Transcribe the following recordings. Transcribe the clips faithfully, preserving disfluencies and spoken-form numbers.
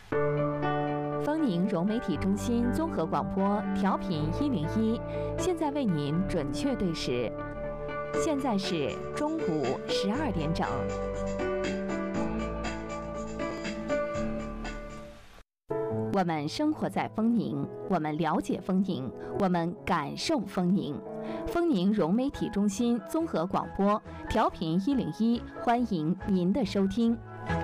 丰宁融媒体中心综合广播调频一零一，现在为您准确对时，现在是中午十二点整。我们生活在丰宁，我们了解丰宁，我们感受丰宁。丰宁融媒体中心综合广播调频一零一，欢迎您的收听。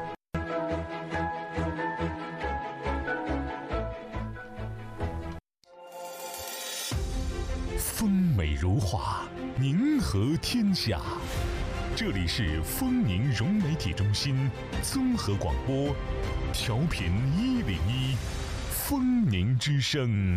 风美如画，宁和天下。这里是丰宁融媒体中心综合广播调频一零一，丰宁之声。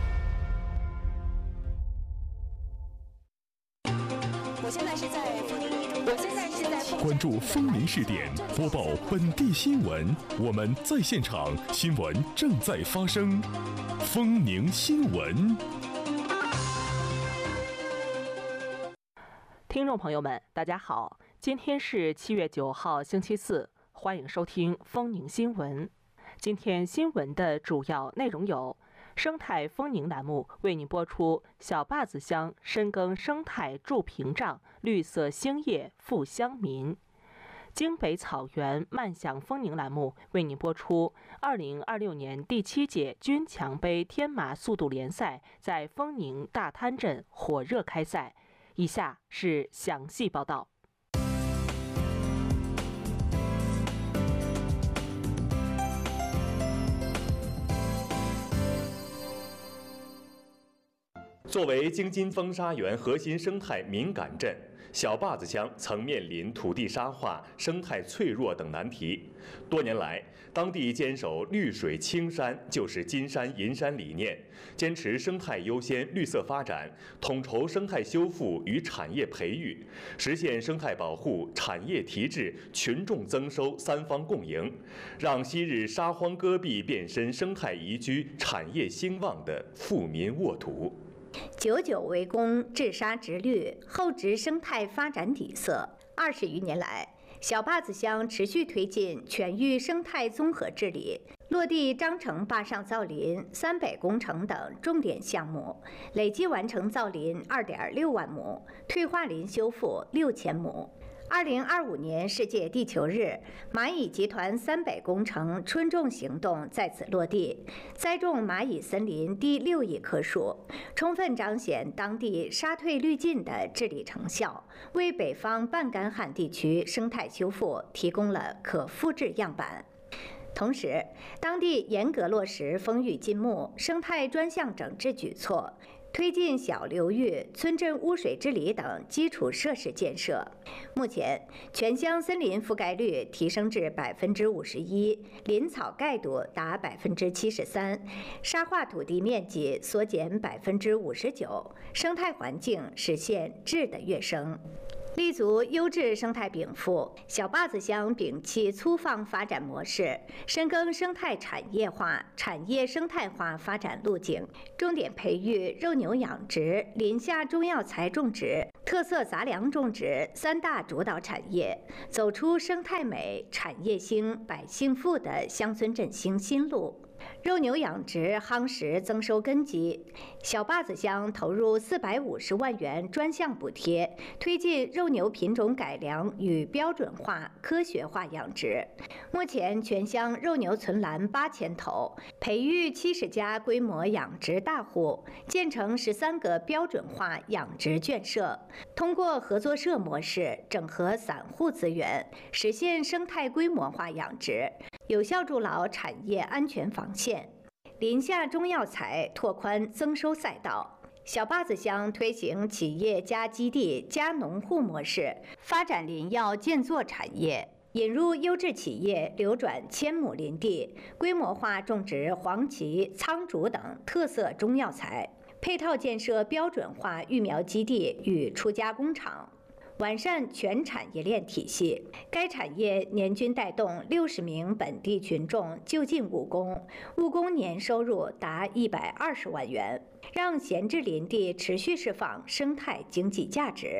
我现在是在丰宁一中，我现在是在关注丰宁视点，播报本地新闻。我们在现场，新闻正在发生。丰宁新闻。 听众朋友们，大家好，今天是七月九号，星期四，欢迎收听丰宁新闻。今天新闻的主要内容有：生态丰宁栏目为您播出小坝子乡深耕生态筑屏障，绿色兴业富乡民；京北草原漫享丰宁栏目为您播出二零二六年第七届军强杯天马速度联赛在丰宁大滩镇火热开赛。以下是详细报道。 作为京津风沙园核心生态敏感镇，小坝子乡曾面临土地沙化、生态脆弱等难题。多年来，当地坚守绿水青山就是金山银山理念，坚持生态优先、绿色发展，统筹生态修复与产业培育，实现生态保护、产业提质、群众增收三方共赢，让昔日沙荒戈壁变身生态宜居、产业兴旺的富民沃土。 久久为功，治沙植绿，厚植生态发展底色。二十余年来，小坝子乡持续推进全域生态综合治理，落地章程坝上造林、三北工程等重点项目，累计完成造林二点六万亩，退化林修复六千亩。二零二五年世界地球日，蚂蚁集团三北工程春种行动在此落地，栽种蚂蚁森林第六亿棵树，充分彰显当地沙退绿浸的治理成效，为北方半干旱地区生态修复提供了可复制样板。同时，当地严格落实风雨禁牧、生态专项整治举措，推进小流域、村镇污水治理等基础设施建设。目前，全乡森林覆盖率提升至百分之五十一，林草盖度达百分之七十三，沙化土地面积缩减百分之五十九，生态环境实现质的跃升。立足优质生态禀赋，小坝子乡摒弃粗放发展模式，深耕生态产业化、产业生态化发展路径，重点培育肉牛养殖、林下中药材种植、特色杂粮种植三大主导产业，走出生态美、产业兴、百姓富的乡村振兴新路。肉牛养殖夯实增收根基，小坝子乡投入四百五十万元专项补贴，推进肉牛品种改良与标准化、科学化养殖。目前，全乡肉牛存栏八千头，培育七十家规模养殖大户，建成十三个标准化养殖圈舍。通过合作社模式整合散户资源，实现生态规模化养殖，有效筑牢产业安全防线。林下中药材拓宽增收赛道。小坝子乡推行企业加基地加农户模式，发展林药建作产业，引入优质企业流转千亩林地，规模化种植黄芪、苍术等特色中药材，配套建设标准化育苗基地与出加工厂。完善全产业链体系，该产业年均带动六十名本地群众就近务工，务工年收入达一百二十万元，让闲置林地持续释放生态经济价值。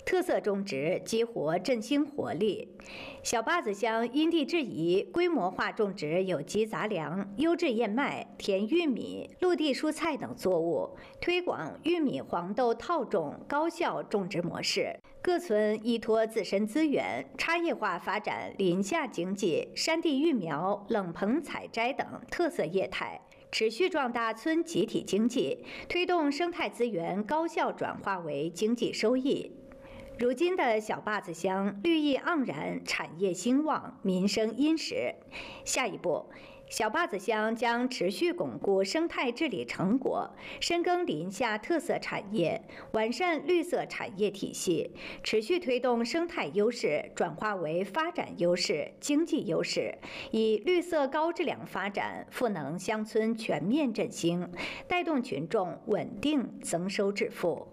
特色种植激活振兴活力。小坝子乡因地制宜，规模化种植有机杂粮、优质燕麦、甜玉米、陆地蔬菜等作物，推广玉米、黄豆套种高效种植模式。各村依托自身资源，差异化发展林下经济、山地育苗、冷棚采摘等特色业态，持续壮大村集体经济，推动生态资源高效转化为经济收益。如今的小坝子乡绿意盎然，产业兴旺，民生殷实。下一步，小坝子乡将持续巩固生态治理成果，深耕林下特色产业，完善绿色产业体系，持续推动生态优势转化为发展优势、经济优势，以绿色高质量发展赋能乡村全面振兴，带动群众稳定增收致富。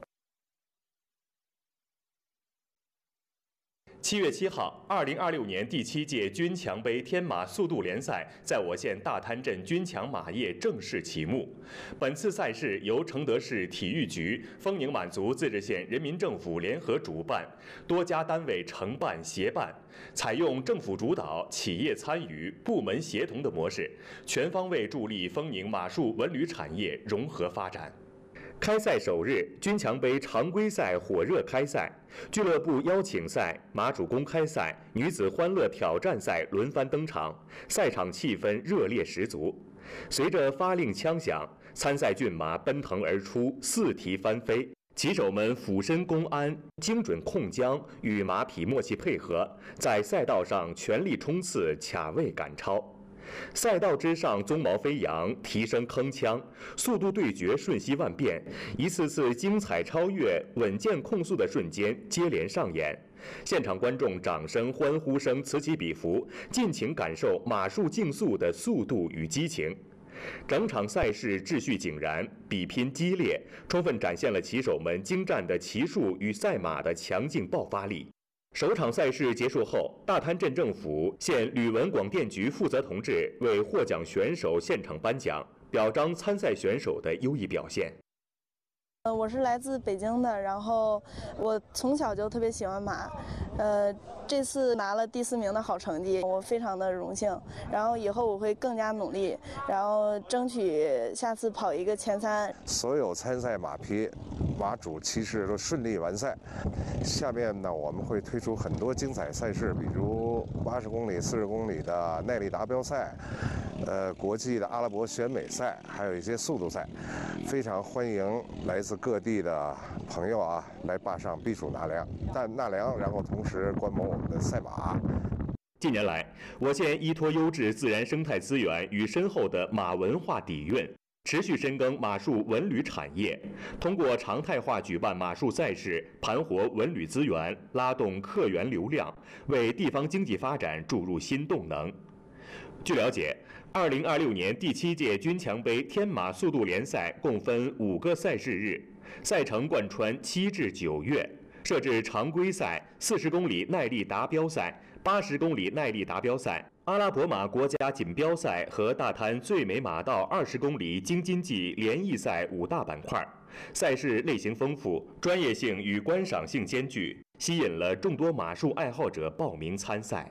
七月七号，二零二六年第七届军强杯天马速度联赛在我县大滩镇军强马业正式启幕。本次赛事由承德市体育局、丰宁满族自治县人民政府联合主办，多家单位承办协办，采用政府主导、企业参与、部门协同的模式，全方位助力丰宁马术文旅产业融合发展。开赛首日，军强杯常规赛火热开赛，俱乐部邀请赛、马主公开赛、女子欢乐挑战赛轮番登场，赛场气氛热烈十足。随着发令枪响，参赛骏马奔腾而出，四蹄翻飞。骑手们俯身攻鞍，精准控缰，与马匹默契配合，在赛道上全力冲刺，卡位赶超。赛道之上，鬃毛飞扬，蹄声铿锵，速度对决瞬息万变，一次次精彩超越、稳健控速的瞬间接连上演。现场观众掌声、欢呼声此起彼伏，尽情感受马术竞速的速度与激情。整场赛事秩序井然，比拼激烈，充分展现了骑手们精湛的骑术与赛马的强劲爆发力。首场赛事结束后，大滩镇政府县旅文广电局负责同志为获奖选手现场颁奖，表彰参赛选手的优异表现。 呃，我是来自北京的，然后我从小就特别喜欢马，呃，这次拿了第四名的好成绩，我非常的荣幸。然后以后我会更加努力，然后争取下次跑一个前三。 所有参赛马匹、马主、骑士都顺利完赛。下面呢，我们会推出很多精彩赛事，比如八十公里、四十公里的耐力达标赛，呃，国际的阿拉伯选美赛，还有一些速度赛。非常欢迎来自各地的朋友啊，来坝上避暑纳凉，但纳凉，然后同时观摩我们的赛马。 近年来，我县依托优质自然生态资源与深厚的马文化底蕴，持续深耕马术文旅产业，通过常态化举办马术赛事，盘活文旅资源，拉动客源流量，为地方经济发展注入新动能。据了解，二零二六年第七届军强杯天马速度联赛共分五个赛事日，赛程贯穿七至九月，设置常规赛、四十公里耐力达标赛、八十公里耐力达标赛、阿拉伯马国家锦标赛和大滩最美马道二十公里京津冀联谊赛五大板块。赛事类型丰富，专业性与观赏性兼具，吸引了众多马术爱好者报名参赛。